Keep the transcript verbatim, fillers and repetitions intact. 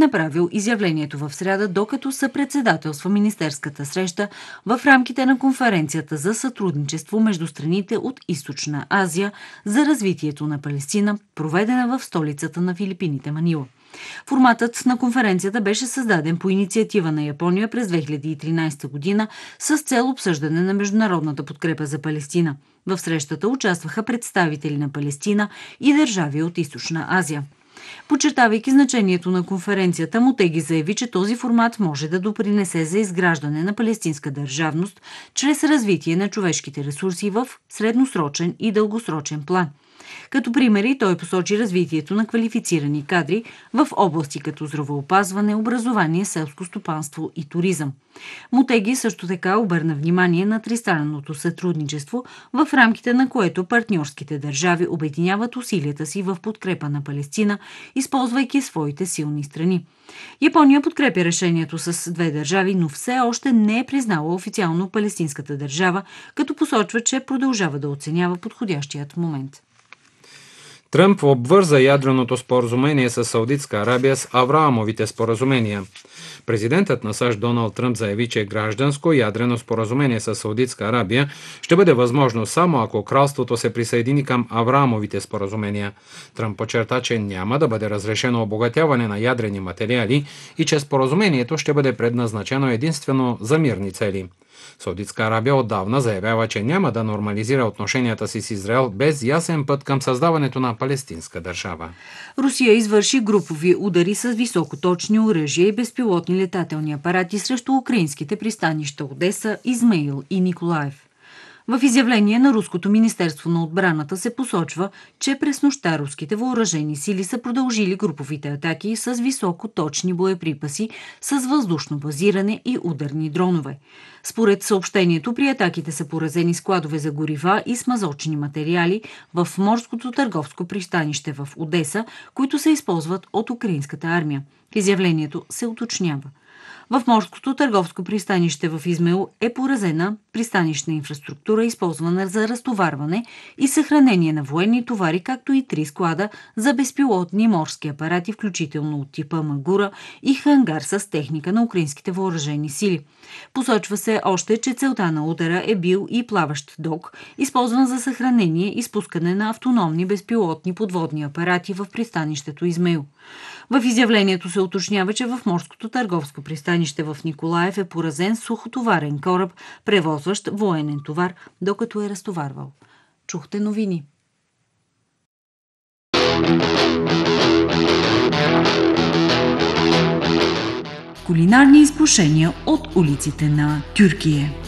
направил изявлението в сряда, докато съпредседателства министерската среща в рамките на конференцията за сътрудничество между страните от Източна Азия за развитието на Палестина, проведена в столицата на Филипините Манила. Форматът на конференцията беше създаден по инициатива на Япония през две хиляди и тринадесета година с цел обсъждане на международната подкрепа за Палестина. В срещата участваха представители на Палестина и държави от Източна Азия. Подчертавайки значението на конференцията, Мотеги заяви, че този формат може да допринесе за изграждане на палестинска държавност чрез развитие на човешките ресурси в средносрочен и дългосрочен план. Като примери той посочи развитието на квалифицирани кадри в области като здравеопазване, образование, селско стопанство и туризъм. Мотеги също така обърна внимание на тристранното сътрудничество, в рамките на което партньорските държави обединяват усилията си в подкрепа на Палестина, използвайки своите силни страни. Япония подкрепя решението с две държави, но все още не е признала официално палестинската държава, като посочва, че продължава да оценява подходящият момент. Тръмп обвърза ядреното споразумение с Саудитска Арабия с Авраамовите споразумения. Президентът на САЩ Доналд Тръмп заяви, че гражданско ядрено споразумение с Саудитска Арабия ще бъде възможно само ако кралството се присъедини към Авраамовите споразумения. Тръмп подчерта, че няма да бъде разрешено обогатяване на ядрени материали и че споразумението ще бъде предназначено единствено за мирни цели. Саудитска Арабия отдавна заявява, че няма да нормализира отношенията си с Израел без ясен път към създаването на палестинска държава. Русия извърши групови удари с високоточни оръжия и безпилотни летателни апарати срещу украинските пристанища Одеса, Измаил и Николаев. В изявление на Руското министерство на отбраната се посочва, че през нощта руските въоръжени сили са продължили груповите атаки с високоточни боеприпаси с въздушно базиране и ударни дронове. Според съобщението, при атаките са поразени складове за горива и смазочни материали в морското търговско пристанище в Одеса, които се използват от украинската армия. В изявлението се уточнява: в морското търговско пристанище в Измаил е поразена пристанищна инфраструктура, използвана за разтоварване и съхранение на военни товари, както и три склада за безпилотни морски апарати, включително от типа Магура, и хангар с техника на украинските въоръжени сили. Посочва се още, че целта на удара е бил и плаващ док, използван за съхранение и спускане на автономни безпилотни подводни апарати в пристанището Измаил. В изявлението се уточнява, че в морското търговско пристанище в Николаев е поразен сухотоварен кораб, превозващ военен товар, докато е разтоварвал. Чухте новини. Кулинарни изкушения от улиците на Тюркия.